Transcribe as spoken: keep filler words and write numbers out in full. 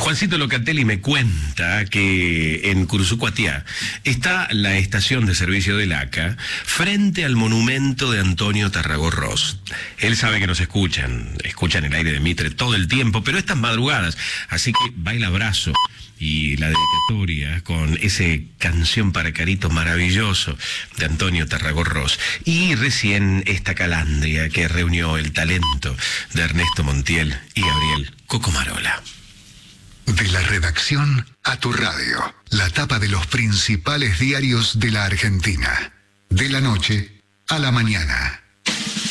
Juancito Locatelli me cuenta que en Cursucuatiá está la estación de servicio del A C A frente al monumento de Antonio Tarragorros. Él sabe que nos escuchan, escuchan el aire de Mitre todo el tiempo, pero estas madrugadas, así que va el abrazo y la dedicatoria con ese canción para Carito maravilloso de Antonio Tarragorros. Y recién esta calandria que reunió el talento de Ernesto Montiel y Gabriel Cocomarola. De la redacción a tu radio, la tapa de los principales diarios de la Argentina. De la noche a la mañana.